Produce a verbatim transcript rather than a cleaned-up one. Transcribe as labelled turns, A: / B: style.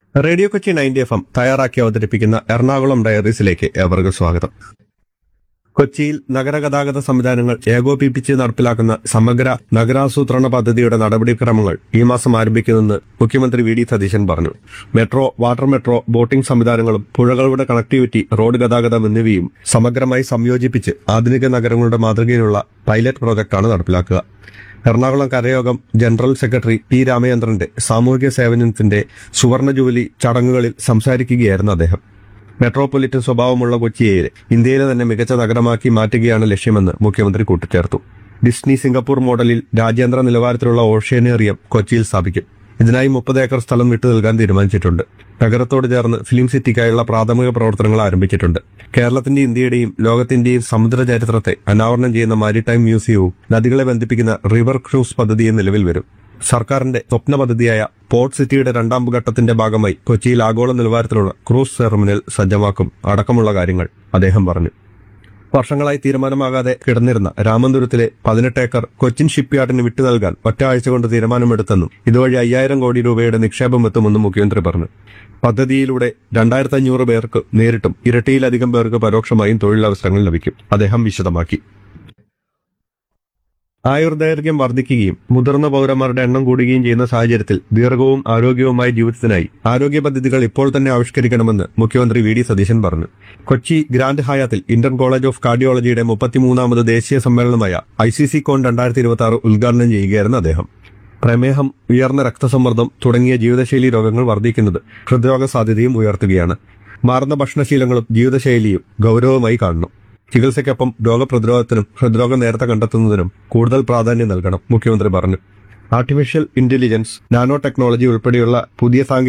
A: Radio Kochi ninety F M തയ്യാറാക്കി അവതരിപ്പിക്കുന്ന എറണാകുളം ഡയറീസിലേക്ക് ഏവർക്കും സ്വാഗതം. കൊച്ചിയിൽ നഗരഗതാഗത സംവിധാനങ്ങൾ ഏകോപിപ്പിച്ച് നടപ്പിലാക്കുന്ന സമഗ്ര നഗരാസൂത്രണ പദ്ധതിയുടെ നടപടിക്രമങ്ങൾ ഈ മാസം ആരംഭിക്കുമെന്ന് മുഖ്യമന്ത്രി വി ഡി സതീശൻ പറഞ്ഞു. മെട്രോ, വാട്ടർ മെട്രോ, ബോട്ടിംഗ് സംവിധാനങ്ങളും പുഴകളുടെ കണക്ടിവിറ്റി, റോഡ് ഗതാഗതം എന്നിവയും സമഗ്രമായി സംയോജിപ്പിച്ച് ആധുനിക നഗരങ്ങളുടെ മാതൃകയിലുള്ള പൈലറ്റ് പ്രോജക്ടാണ് നടപ്പിലാക്കുക. എറണാകുളം കരയോഗം ജനറൽ സെക്രട്ടറി പി രാമചന്ദ്രന്റെ സാമൂഹിക സേവനത്തിന്റെ സുവർണ ജൂബിലി ചടങ്ങുകളിൽ സംസാരിക്കുകയായിരുന്നു അദ്ദേഹം. മെട്രോപൊളിറ്റൻ സ്വഭാവമുള്ള കൊച്ചിയെ ഇന്ത്യയിലെ തന്നെ മികച്ച നഗരമാക്കി മാറ്റുകയാണ് ലക്ഷ്യമെന്ന് മുഖ്യമന്ത്രി കൂട്ടിച്ചേർത്തു. ഡിസ്നി സിംഗപ്പൂർ മോഡലിൽ രാജ്യാന്തര നിലവാരത്തിലുള്ള ഓഷ്യാനേറിയം കൊച്ചിയിൽ സ്ഥാപിക്കും. ഇതിനായി മുപ്പത് ഏക്കർ സ്ഥലം വിട്ടു നൽകാൻ തീരുമാനിച്ചിട്ടുണ്ട്. നഗരത്തോട് ചേർന്ന് ഫിലിം സിറ്റിക്കായുള്ള പ്രാഥമിക പ്രവർത്തനങ്ങൾ ആരംഭിച്ചിട്ടുണ്ട്. കേരളത്തിന്റെ ഇന്ത്യയുടെയും ലോകത്തിന്റെയും സമുദ്ര ചരിത്രത്തെ അനാവരണം ചെയ്യുന്ന മാരിടൈം മ്യൂസിയവും നദികളെ ബന്ധിപ്പിക്കുന്ന റിവർ ക്രൂസ് പദ്ധതിയും നിലവിൽ വരും. സർക്കാരിന്റെ സ്വപ്ന പദ്ധതിയായ പോർട്ട് സിറ്റിയുടെ രണ്ടാം ഘട്ടത്തിന്റെ ഭാഗമായി കൊച്ചിയിൽ ആഗോള നിലവാരത്തിലുള്ള ക്രൂസ് ടെർമിനൽ സജ്ജമാക്കും അടക്കമുള്ള കാര്യങ്ങൾ അദ്ദേഹം പറഞ്ഞു. വർഷങ്ങളായി തീരുമാനമാകാതെ കിടന്നിരുന്ന രാമന്തുരത്തിലെ പതിനെട്ട് ഏക്കർ കൊച്ചിൻ ഷിപ്പ്യാർഡിന് വിട്ടു നൽകാൻ ഒറ്റ ആഴ്ച കൊണ്ട് തീരുമാനമെടുത്തെന്നും ഇതുവഴി അയ്യായിരം കോടി രൂപയുടെ നിക്ഷേപം എത്തുമെന്നും മുഖ്യമന്ത്രി പറഞ്ഞു. പദ്ധതിയിലൂടെ രണ്ടായിരത്തി അഞ്ഞൂറ് പേർക്ക് നേരിട്ടും ഇരട്ടിയിലധികം പേർക്ക് പരോക്ഷമായും തൊഴിലവസരങ്ങൾ ലഭിക്കും, അദ്ദേഹം വിശദമാക്കി. ആയുർദൈർഘ്യം വർദ്ധിക്കുകയും മുതിർന്ന പൗരന്മാരുടെ എണ്ണം കൂടുകയും ചെയ്യുന്ന സാഹചര്യത്തിൽ ദീർഘവും ആരോഗ്യവുമായ ജീവിതത്തിനായി ആരോഗ്യ പദ്ധതികൾ ഇപ്പോൾ തന്നെ ആവിഷ്കരിക്കണമെന്ന് മുഖ്യമന്ത്രി വി ഡി സതീശൻ പറഞ്ഞു. Kochi grand ഹയാത്തിൽ Indian college of കാർഡിയോളജിയുടെ മുപ്പത്തിമൂന്നാമത് ദേശീയ സമ്മേളനമായ ഐ സി സി കോൺ രണ്ടായിരത്തി ഇരുപത്തി ആറ് ഉദ്ഘാടനം ചെയ്യുകയായിരുന്നു അദ്ദേഹം. പ്രമേഹം, ഉയർന്ന രക്തസമ്മർദ്ദം തുടങ്ങിയ ജീവിതശൈലി രോഗങ്ങൾ വർദ്ധിക്കുന്നത് ഹൃദ്രോഗ സാധ്യതയും ഉയർത്തുകയാണ്. മാറുന്ന ഭക്ഷണശീലങ്ങളും ജീവിതശൈലിയും ഗൌരവമായി കാണണം. ചികിത്സയ്ക്കൊപ്പം രോഗപ്രതിരോധത്തിനും ഹൃദ്രോഗം നേരത്തെ കണ്ടെത്തുന്നതിനും കൂടുതൽ പ്രാധാന്യം നൽകണം, മുഖ്യമന്ത്രി പറഞ്ഞു. ആർട്ടിഫിഷ്യൽ ഇന്റലിജൻസ്, നാനോ ടെക്നോളജി ഉൾപ്പെടെയുള്ള പുതിയ സാങ്കേതിക